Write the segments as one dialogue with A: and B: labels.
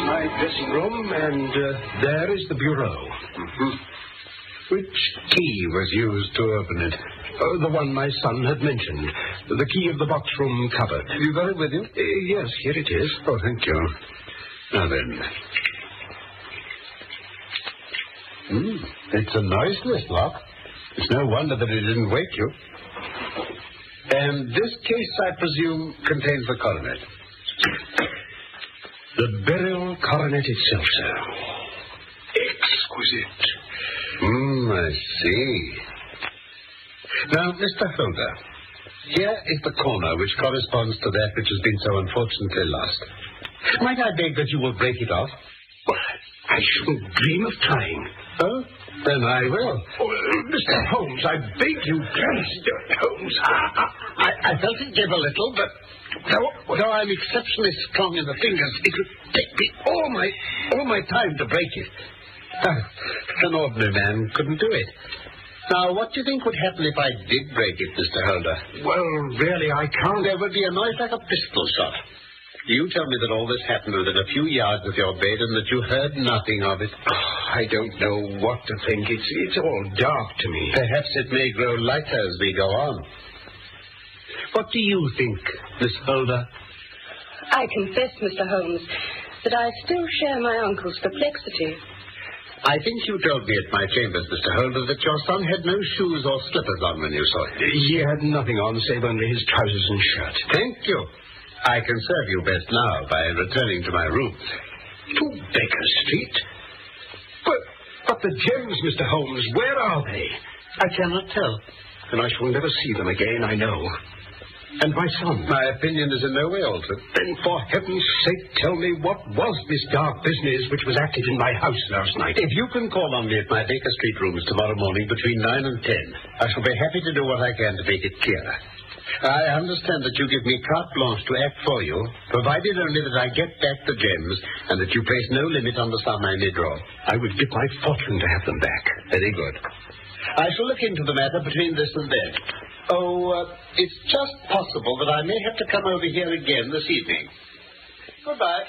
A: my dressing room, and there is the bureau.
B: Mm-hmm. Which key was used to open it?
A: The one my son had mentioned. The key of the box room cupboard.
B: You got it with you?
A: Yes, here it is.
B: Oh, thank you. Now then. It's a noiseless lock. It's no wonder that it didn't wake you. And this case, I presume, contains the coronet.
A: The burial coronet itself, sir. Exquisite.
B: I see. Now, Mr. Holder, here is the corner which corresponds to that which has been so unfortunately lost. Might I beg that you will break it off?
A: Well, I shouldn't dream of trying.
B: Oh, then I will.
A: Oh, Mr. Holmes, I beg you, please. Holmes,
B: I felt it give a little, but though I'm exceptionally strong in the fingers, it would take me all my time to break it. An ordinary man couldn't do it. Now, what do you think would happen if I did break it, Mr. Holder?
A: Well, really, I can't.
B: There would be a noise like a pistol shot. You tell me that all this happened within a few yards of your bed and that you heard nothing of it.
A: I don't know what to think. It's all dark to me.
B: Perhaps it may grow lighter as we go on. What do you think, Miss Holder?
C: I confess, Mr. Holmes, that I still share my uncle's perplexity.
B: I think you told me at my chambers, Mr. Holder, that your son had no shoes or slippers on when you saw him.
A: He had nothing on save only his trousers and shirt.
B: Thank you. I can serve you best now by returning to my room.
A: To Baker Street? But the gems, Mr. Holmes, where are they?
B: I cannot tell.
A: And I shall never see them again, I know. And my son?
B: My opinion is in no way altered.
A: Then for heaven's sake, tell me what was this dark business which was acted in my house last night?
B: If you can call on me at my Baker Street rooms tomorrow morning between 9 and 10, I shall be happy to do what I can to make it clearer. I understand that you give me carte blanche to act for you, provided only that I get back the gems and that you place no limit on the sum I may draw.
A: I would give my fortune to have them back.
B: Very good. I shall look into the matter between this and that. It's just possible that I may have to come over here again this evening. Goodbye.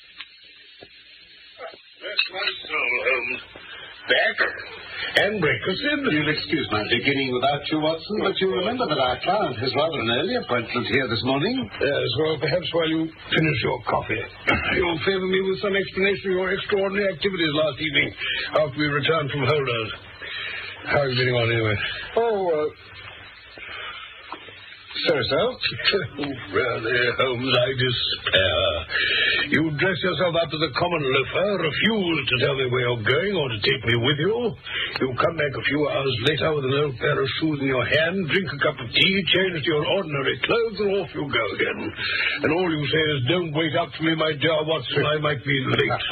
D: That's my soul, Holmes. Back and breakfasted.
B: You'll excuse my beginning without you, Watson, but you remember that our client has rather an early appointment here this morning.
D: Yes, well, perhaps while you finish your coffee, you'll favor me with some explanation of your extraordinary activities last evening after we returned from Holder's. How are you getting on, anyway?
B: So.
D: Really, Holmes, I despair. You dress yourself up as a common loafer, refuse to tell me where you're going or to take me with you. You come back a few hours later with an old pair of shoes in your hand, drink a cup of tea, change to your ordinary clothes, and off you go again. And all you say is, don't wait up for me, my dear Watson, I might be late.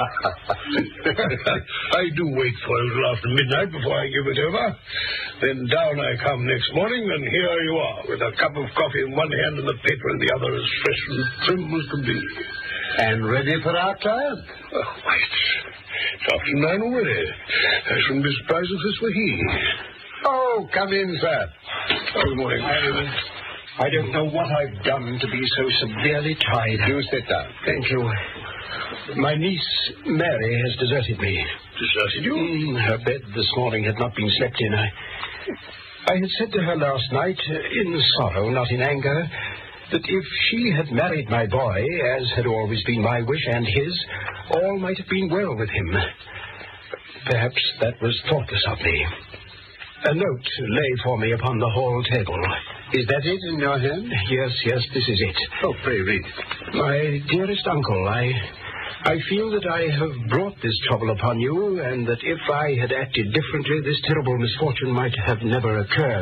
D: I do wait for you till after midnight before I give it over. Then down I come next morning, and here you are, with a cup of coffee in one hand and the paper in the other, as fresh and trim as can be.
B: And ready for our client?
D: Oh, wait. It's after 9 already. I shouldn't be surprised if this were he.
B: Oh, come in, sir.
D: Oh, good morning.
A: I don't know what I've done to be so severely tried.
B: Do sit down.
A: Thank you. My niece, Mary, has deserted me.
D: Deserted you?
A: Her bed this morning had not been slept in. I had said to her last night, in sorrow, not in anger, that if she had married my boy, as had always been my wish and his, all might have been well with him. Perhaps that was thoughtless of me. A note lay for me upon the hall table.
B: Is that it in your hand?
A: Yes, this is it.
B: Oh, pray read.
A: My dearest uncle, I feel that I have brought this trouble upon you, and that if I had acted differently, this terrible misfortune might have never occurred.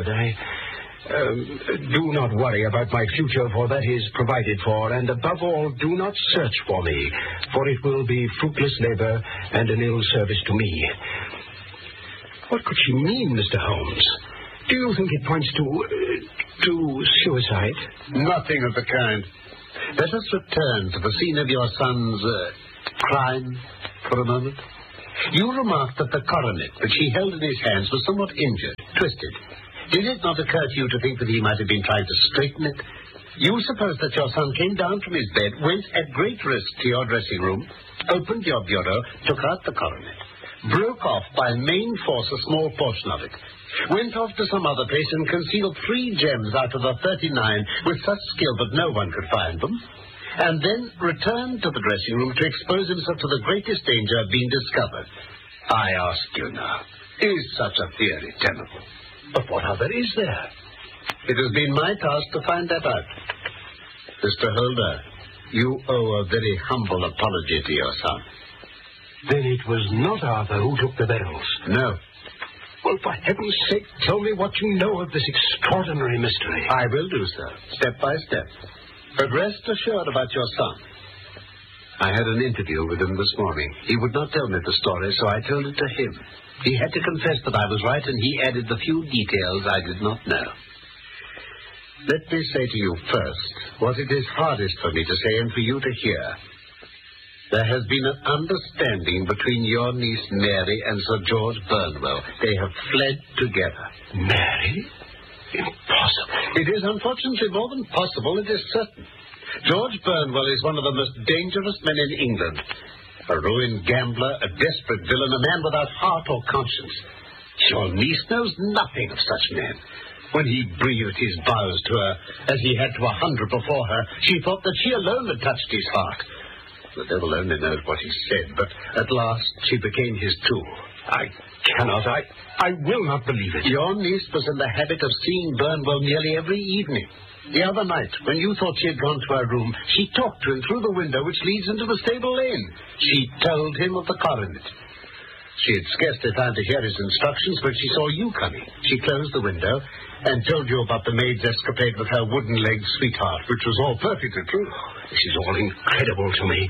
A: Do not worry about my future, for that is provided for, and above all, do not search for me, for it will be fruitless labor and an ill service to me. What could she mean, Mr. Holmes? Do you think it points to suicide?
B: Nothing of the kind. Let us return to the scene of your son's crime for a moment. You remarked that the coronet which he held in his hands was somewhat injured, twisted. Did it not occur to you to think that he might have been trying to straighten it? You suppose that your son came down from his bed, went at great risk to your dressing room, opened your bureau, took out the coronet, broke off by main force a small portion of it, went off to some other place and concealed 3 gems out of the 39 with such skill that no one could find them, and then returned to the dressing room to expose himself to the greatest danger of being discovered. I ask you now, is such a theory tenable?
A: But what other is there?
B: It has been my task to find that out. Mr. Holder, you owe a very humble apology to your son.
A: Then it was not Arthur who took the bells?
B: No.
A: Well, for heaven's sake, tell me what you know of this extraordinary mystery.
B: I will do so, step by step. But rest assured about your son. I had an interview with him this morning. He would not tell me the story, so I told it to him. He had to confess that I was right, and he added the few details I did not know. Let me say to you first what it is hardest for me to say and for you to hear. There has been an understanding between your niece Mary and Sir George Burnwell. They have fled together.
A: Mary? Impossible.
B: It is unfortunately more than possible, it is certain. George Burnwell is one of the most dangerous men in England. A ruined gambler, a desperate villain, a man without heart or conscience. Your niece knows nothing of such men. When he breathed his vows to her, as he had to 100 before her, she thought that she alone had touched his heart. The devil only knows what he said, but at last she became his tool.
A: I cannot. I will not believe it.
B: Your niece was in the habit of seeing Burnwell nearly every evening. The other night, when you thought she had gone to her room, she talked to him through the window which leads into the stable lane. She told him of the coronet. She had scarcely time to hear his instructions when she saw you coming. She closed the window and told you about the maid's escapade with her wooden-legged sweetheart, which was all perfectly true.
A: This is all incredible to me.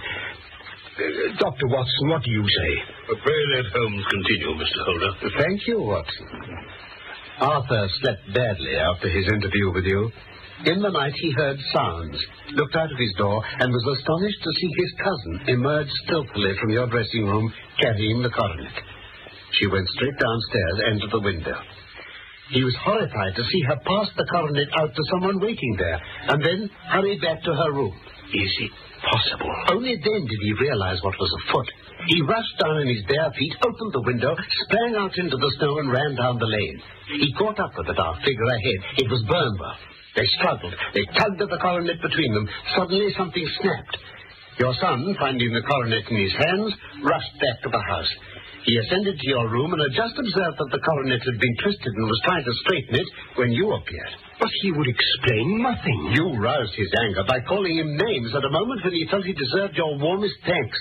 A: Dr. Watson, what do you say?
D: Pray let Holmes continue, Mr. Holder.
B: Thank you, Watson. Arthur slept badly after his interview with you. In the night he heard sounds, looked out of his door, and was astonished to see his cousin emerge stealthily from your dressing room, carrying the coronet. She went straight downstairs and to the window. He was horrified to see her pass the coronet out to someone waiting there, and then hurry back to her room.
A: Is it possible?
B: Only then did he realize what was afoot. He rushed down on his bare feet, opened the window, sprang out into the snow, and ran down the lane. He caught up with the dark figure ahead. It was Burnwell. They struggled. They tugged at the coronet between them. Suddenly something snapped. Your son, finding the coronet in his hands, rushed back to the house. He ascended to your room and had just observed that the coronet had been twisted and was trying to straighten it when you appeared.
A: But he would explain nothing.
B: You roused his anger by calling him names at a moment when he felt he deserved your warmest thanks.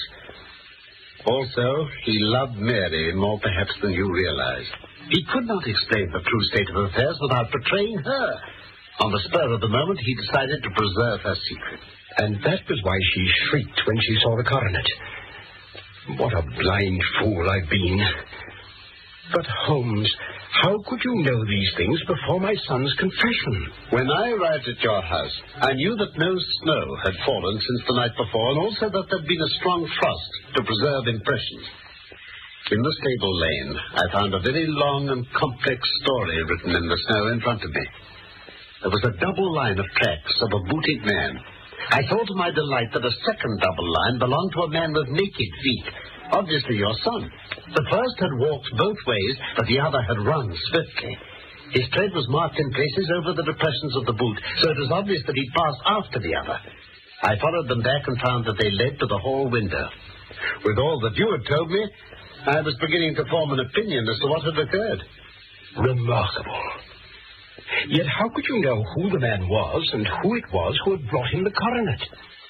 B: Also, he loved Mary more perhaps than you realized. He could not explain the true state of affairs without betraying her. On the spur of the moment, he decided to preserve her secret.
A: And that was why she shrieked when she saw the coronet. What a blind fool I've been. But, Holmes, how could you know these things before my son's confession?
B: When I arrived at your house, I knew that no snow had fallen since the night before, and also that there'd been a strong frost to preserve impressions. In the stable lane, I found a very long and complex story written in the snow in front of me. There was a double line of tracks of a booted man. I thought to my delight that a second double line belonged to a man with naked feet, obviously your son. The first had walked both ways, but the other had run swiftly. His tread was marked in places over the depressions of the boot, so it was obvious that he'd passed after the other. I followed them back and found that they led to the hall window. With all that you had told me, I was beginning to form an opinion as to what had occurred.
A: Remarkable. Yet how could you know who the man was and who it was who had brought him the coronet?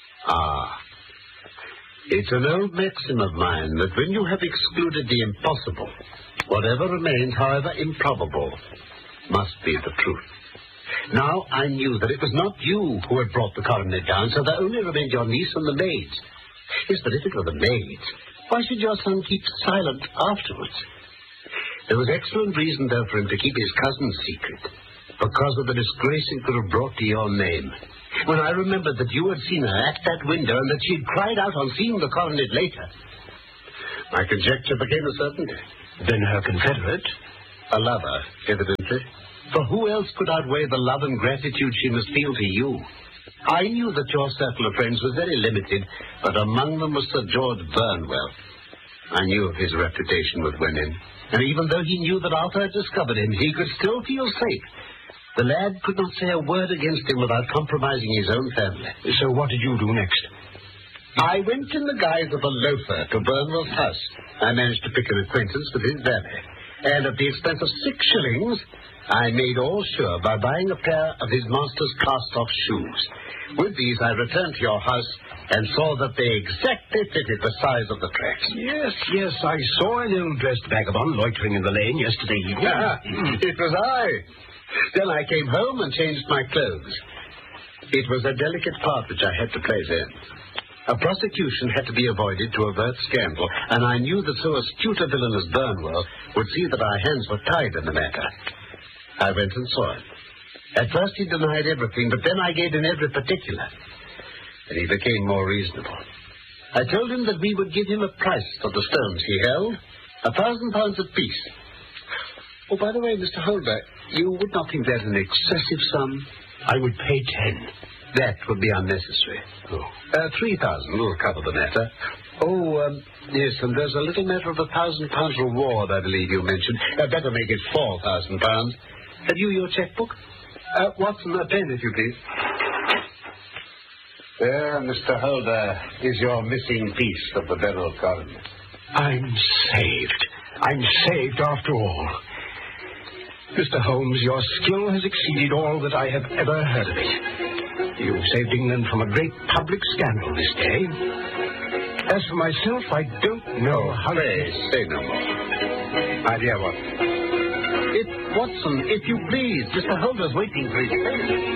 B: It's an old maxim of mine that when you have excluded the impossible, whatever remains, however improbable, must be the truth. Now I knew that it was not you who had brought the coronet down, so there only remained your niece and the maids. Yes, but if it were the maids, why should your son keep silent afterwards? There was excellent reason, though, for him to keep his cousin's secret, because of the disgrace it could have brought to your name. When I remembered that you had seen her at that window and that she had cried out on seeing the coronet later, my conjecture became a certainty.
A: Then her confederate?
B: A lover, evidently. For who else could outweigh the love and gratitude she must feel to you? I knew that your circle of friends was very limited, but among them was Sir George Burnwell. I knew of his reputation with women, and even though he knew that Arthur had discovered him, he could still feel safe. The lad could not say a word against him without compromising his own family.
A: So what did you do next?
B: I went in the guise of a loafer to Burnwell's house. I managed to pick an acquaintance with his valet, and at the expense of 6 shillings, I made all sure by buying a pair of his master's cast-off shoes. With these, I returned to your house and saw that they exactly fitted the size of the tracks.
A: Yes, I saw an ill-dressed vagabond loitering in the lane yesterday evening.
B: It was I. Then I came home and changed my clothes. It was a delicate part which I had to play then. A prosecution had to be avoided to avert scandal, and I knew that so astute a villain as Burnwell would see that our hands were tied in the matter. I went and saw him. At first he denied everything, but then I gave him every particular. And he became more reasonable. I told him that we would give him a price for the stones he held, £1,000 apiece. Oh, by the way, Mr. Holder, you would not think that an excessive sum?
A: I would pay 10.
B: That would be unnecessary.
A: Oh.
B: 3,000 will cover the matter. Yes, and there's a little matter of £1,000 reward, I believe you mentioned. Better make it £4,000. Have you your checkbook? Watson, a pen, if you please. There, Mr. Holder, is your missing piece of the Beryl coronet.
A: I'm saved. I'm saved after all. Mr. Holmes, your skill has exceeded all that I have ever heard of it. You've saved England from a great public scandal this day. As for myself, I don't know how...
B: Pray, say no more. My dear Watson. Watson, if you please, Mr. Holder's waiting for his pen.